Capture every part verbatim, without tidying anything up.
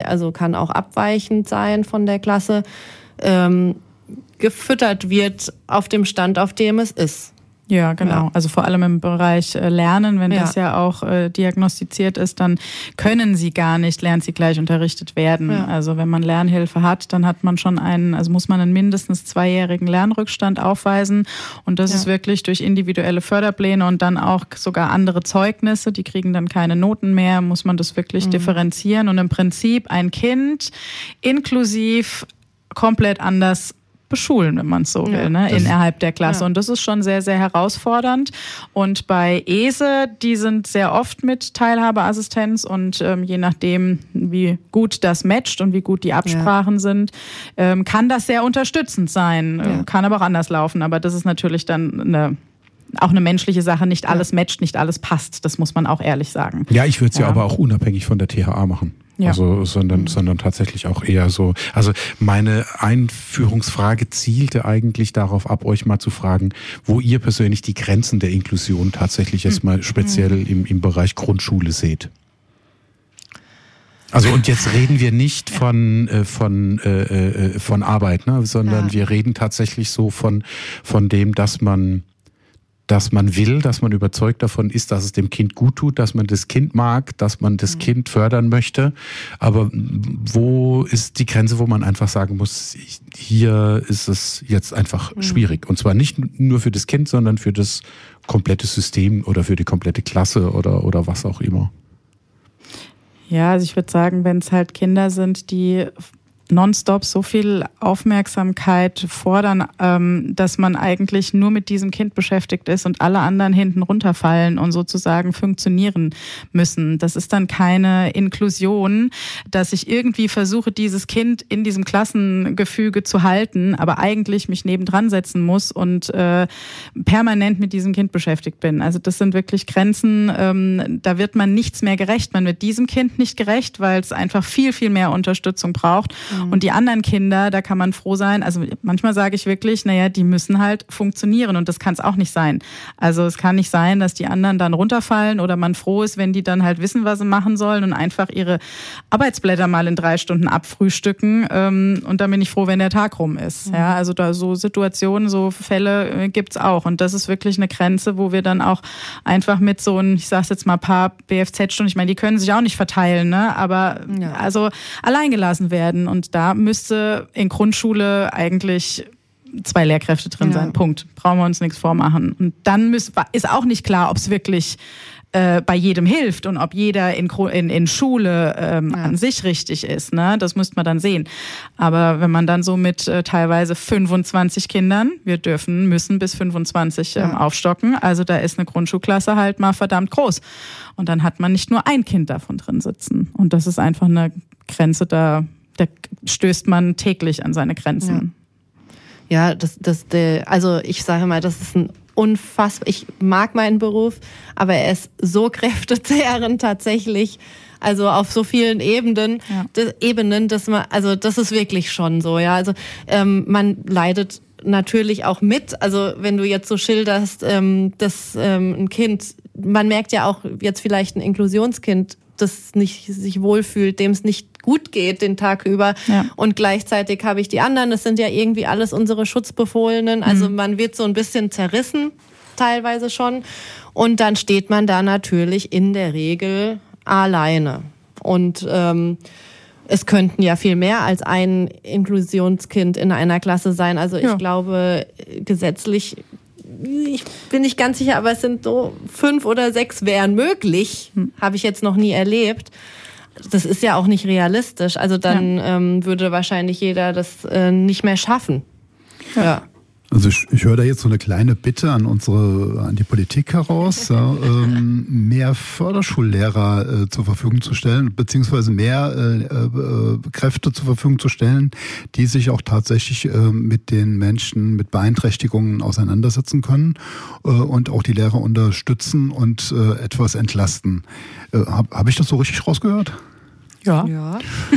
also kann auch abweichend sein von der Klasse, ähm, gefüttert wird auf dem Stand, auf dem es ist. Ja, genau. Ja. Also vor allem im Bereich Lernen, wenn ja. das ja auch äh, diagnostiziert ist, dann können sie gar nicht lernzielgleich unterrichtet werden. Ja. Also wenn man Lernhilfe hat, dann hat man schon einen, also muss man einen mindestens zweijährigen Lernrückstand aufweisen. Und das ja. ist wirklich durch individuelle Förderpläne und dann auch sogar andere Zeugnisse, die kriegen dann keine Noten mehr, muss man das wirklich mhm. differenzieren. Und im Prinzip ein Kind inklusiv komplett anders beschulen, wenn man es so will, ja, ne, innerhalb der Klasse. Ja. Und das ist schon sehr, sehr herausfordernd. Und bei E S E, die sind sehr oft mit Teilhabeassistenz und ähm, je nachdem, wie gut das matcht und wie gut die Absprachen ja. sind, ähm, kann das sehr unterstützend sein. Ja. Kann aber auch anders laufen. Aber das ist natürlich dann eine auch eine menschliche Sache, nicht alles matcht, nicht alles passt. Das muss man auch ehrlich sagen. Ja, ich würde es ja. ja aber auch unabhängig von der T H A machen. Ja. Also, sondern, mhm. sondern tatsächlich auch eher so. Also, meine Einführungsfrage zielte eigentlich darauf ab, euch mal zu fragen, wo ihr persönlich die Grenzen der Inklusion tatsächlich jetzt mal speziell mhm. im, im Bereich Grundschule seht. Also, und jetzt reden wir nicht von, äh, von, äh, äh, von Arbeit, ne, sondern ja. wir reden tatsächlich so von, von dem, dass man, dass man will, dass man überzeugt davon ist, dass es dem Kind gut tut, dass man das Kind mag, dass man das mhm. Kind fördern möchte. Aber wo ist die Grenze, wo man einfach sagen muss, hier ist es jetzt einfach mhm. schwierig. Und zwar nicht nur für das Kind, sondern für das komplette System oder für die komplette Klasse oder, oder was auch immer. Ja, also ich würde sagen, wenn es halt Kinder sind, die nonstop so viel Aufmerksamkeit fordern, ähm, dass man eigentlich nur mit diesem Kind beschäftigt ist und alle anderen hinten runterfallen und sozusagen funktionieren müssen. Das ist dann keine Inklusion, dass ich irgendwie versuche, dieses Kind in diesem Klassengefüge zu halten, aber eigentlich mich nebendran setzen muss und äh, permanent mit diesem Kind beschäftigt bin. Also das sind wirklich Grenzen, ähm, da wird man nichts mehr gerecht. Man wird diesem Kind nicht gerecht, weil es einfach viel, viel mehr Unterstützung braucht. Und die anderen Kinder, da kann man froh sein. Also manchmal sage ich wirklich, naja, die müssen halt funktionieren und das kann es auch nicht sein. Also es kann nicht sein, dass die anderen dann runterfallen oder man froh ist, wenn die dann halt wissen, was sie machen sollen und einfach ihre Arbeitsblätter mal in drei Stunden abfrühstücken. Und dann bin ich froh, wenn der Tag rum ist. Ja, also da so Situationen, so Fälle gibt's auch. Und das ist wirklich eine Grenze, wo wir dann auch einfach mit so ein, ich sag's jetzt mal, paar B F Z-Stunden, ich meine, die können sich auch nicht verteilen, ne? Aber ja. also allein gelassen werden. Und da müsste in Grundschule eigentlich zwei Lehrkräfte drin ja. sein. Punkt. Brauchen wir uns nichts vormachen. Und dann müß, ist auch nicht klar, ob es wirklich äh, bei jedem hilft und ob jeder in, in, in Schule ähm, ja. an sich richtig ist. Ne? Das müsste man dann sehen. Aber wenn man dann so mit äh, teilweise fünfundzwanzig Kindern, wir dürfen, müssen bis fünfundzwanzig ähm, ja. aufstocken, also da ist eine Grundschulklasse halt mal verdammt groß. Und dann hat man nicht nur ein Kind davon drin sitzen. Und das ist einfach eine Grenze, da Da stößt man täglich an seine Grenzen. Ja, ja das, das, also ich sage mal, das ist ein unfassbar, ich mag meinen Beruf, aber er ist so kräftezehrend tatsächlich, also auf so vielen Ebenen, ja. das, Ebenen, dass man, also das ist wirklich schon so, ja, also ähm, man leidet natürlich auch mit, also wenn du jetzt so schilderst, ähm, dass ähm, ein Kind, man merkt ja auch jetzt vielleicht ein Inklusionskind, das nicht sich wohlfühlt, dem es nicht gut geht den Tag über. Ja. Und gleichzeitig habe ich die anderen. Das sind ja irgendwie alles unsere Schutzbefohlenen. Also mhm. man wird so ein bisschen zerrissen, teilweise schon. Und dann steht man da natürlich in der Regel alleine. Und ähm, es könnten ja viel mehr als ein Inklusionskind in einer Klasse sein. Also ich ja. glaube, gesetzlich, ich bin nicht ganz sicher, aber es sind so fünf oder sechs wären möglich. Hm. Habe ich jetzt noch nie erlebt. Das ist ja auch nicht realistisch. Also dann ja. ähm, würde wahrscheinlich jeder das äh, nicht mehr schaffen. Ja. ja. Also ich, ich höre da jetzt so eine kleine Bitte an unsere, an die Politik heraus, ja, ähm, mehr Förderschullehrer äh, zur Verfügung zu stellen, beziehungsweise mehr äh, äh, Kräfte zur Verfügung zu stellen, die sich auch tatsächlich äh, mit den Menschen mit Beeinträchtigungen auseinandersetzen können äh, und auch die Lehrer unterstützen und äh, etwas entlasten. Äh, Habe hab ich das so richtig rausgehört? Ja. ja.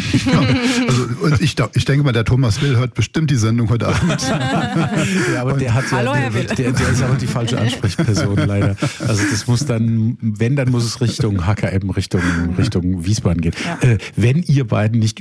Also ich, ich denke mal, der Thomas Will hört bestimmt die Sendung heute Abend. Ja, aber der hat ja, Hallo, der, der, der, der ist aber die falsche Ansprechperson leider. Also das muss dann, wenn, dann muss es Richtung H K M, Richtung, Richtung Wiesbaden gehen. Ja. Äh, wenn ihr beiden nicht